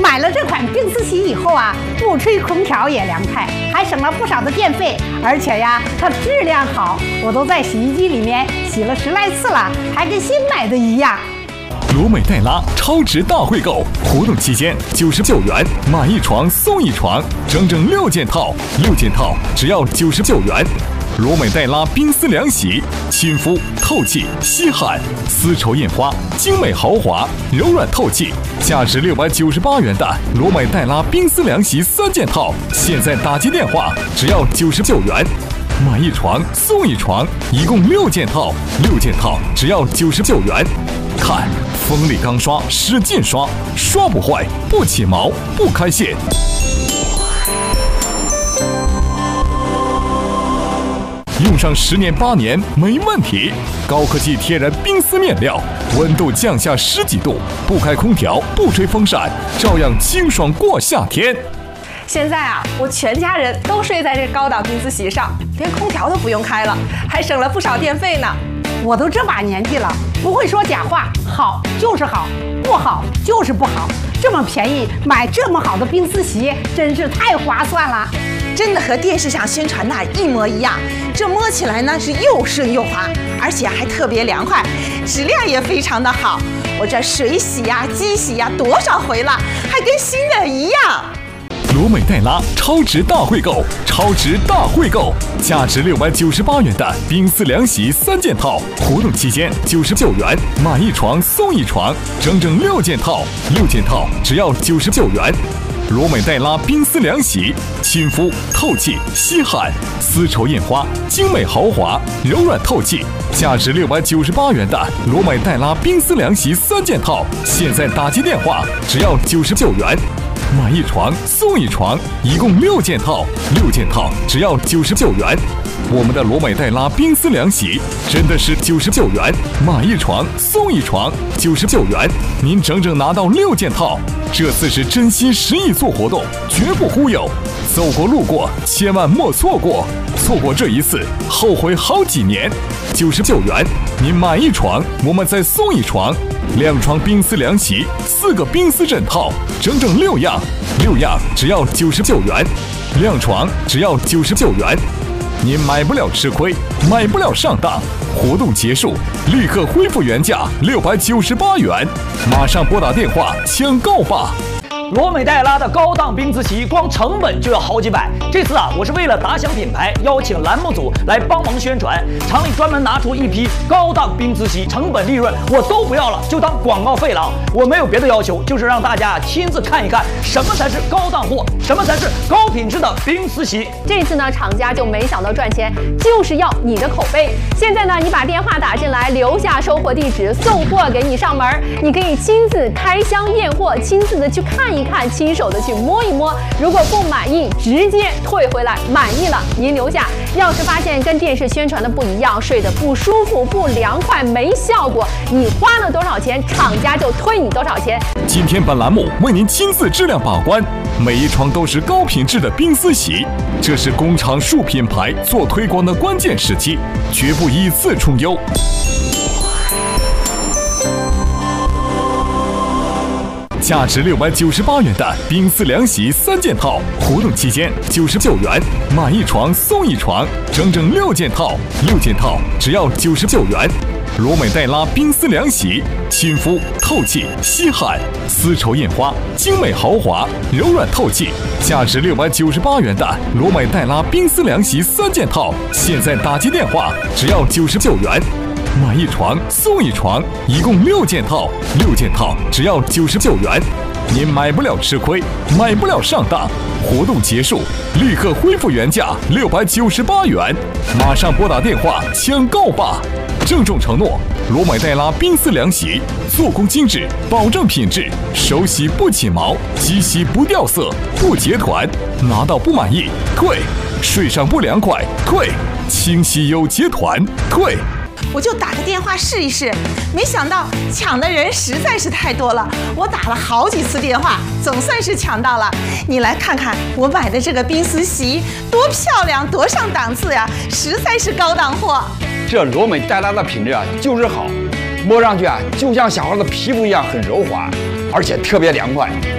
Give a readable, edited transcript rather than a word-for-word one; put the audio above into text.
买了这款冰丝洗以后啊，不吹空调也凉快，还省了不少的电费，而且呀，它质量好，我都在洗衣机里面洗了10来次了，还跟新买的一样。 罗美黛拉超值大会购活动期间，99元买一床送一床，整整6件套，6件套只要99元。罗美黛拉冰丝凉洗，亲肤透气吸汗，丝绸印花，精美豪华，柔软透气。价值698元的罗美黛拉冰丝凉洗3件套，现在打击电话只要99元。买一床送一床，一共6件套，6件套只要99元。看，锋利钢刷，使劲刷，刷不坏，不起毛，不开线。用上10年8年没问题。高科技天然冰丝面料，温度降下10几度，不开空调，不吹风扇，照样清爽过夏天。 现在啊，我全家人都睡在这高档冰丝席上，连空调都不用开了，还省了不少电费呢。 我都这把年纪了，不会说假话，好就是好，不好就是不好。这么便宜，买这么好的冰丝席，真是太划算了。 真的和电视上宣传的一模一样，这摸起来呢是又顺又滑，而且还特别凉快，质量也非常的好。我这水洗呀、机洗呀多少回了，还跟新的一样。 罗美黛拉超值大会购，超值大会购，价值698元的冰丝凉洗3件套，活动期间99元买一床送一床，整整6件套，6件套只要99元。罗美黛拉冰丝凉洗，亲肤透气吸汗，丝绸印花，精美豪华，柔软透气。价值698元的罗美黛拉冰丝凉洗3件套，现在打击电话只要99元。买一床送一床，一共6件套，6件套只要99元。我们的罗美黛拉冰丝凉洗真的是99元，买一床送一床，99元，您整整拿到6件套。这次是真心实意做活动，绝不忽悠。走过路过，千万莫错过，错过这一次，后悔好几年。99元，您买一床，我们再送一床。2床冰丝凉席，4个冰丝枕套，整整6样，6样只要99元，2床只要99元。您买不了吃亏，买不了上当。活动结束，立刻恢复原价698元，马上拨打电话抢购吧。 罗美黛拉的高档冰丝席，光成本就要好几百。这次啊，我是为了打响品牌，邀请栏目组来帮忙宣传。厂里专门拿出一批高档冰丝席，成本利润我都不要了，就当广告费了啊！我没有别的要求，就是让大家亲自看一看什么才是高档货，什么才是高品质的冰丝席。 这次呢，厂家就没想到赚钱，就是要你的口碑。现在呢，你把电话打进来，留下收货地址，送货给你上门，你可以亲自开箱验货，亲自的去看一看，亲手的去摸一摸。如果不满意，直接退回来；满意了，您留下。要是发现跟电视宣传的不一样，睡得不舒服、不凉快、没效果，你花了多少钱，厂家就退你多少钱。 今天本栏目为您亲自质量把关，每一床都是高品质的冰丝席，这是工厂树品牌做推广的关键时期，绝不以次充优。价值698元的冰丝凉席3件套，活动期间99元买一床送一床，整整6件套，6件套只要99元。罗美黛拉冰丝凉席，亲肤透气吸汗，丝绸印花，精美豪华，柔软透气。价值698元的罗美黛拉冰丝凉席3件套，现在打击电话只要99元。买一床送一床，一共6件套，6件套只要99元。您买不了吃亏，买不了上当。活动结束，立刻恢复原价698元，马上拨打电话抢购吧。郑重承诺，罗美黛拉冰丝凉席，做工精致，保证品质，手洗不起毛，机洗不掉色，不结团。拿到不满意退，睡上不凉快退，清洗有结团退。 我就打个电话试一试，没想到抢的人实在是太多了，我打了好几次电话，总算是抢到了。你来看看我买的这个冰丝席多漂亮，多上档次呀，实在是高档货。 这罗美黛拉的品质啊就是好，摸上去啊就像小孩的皮肤一样很柔滑，而且特别凉快。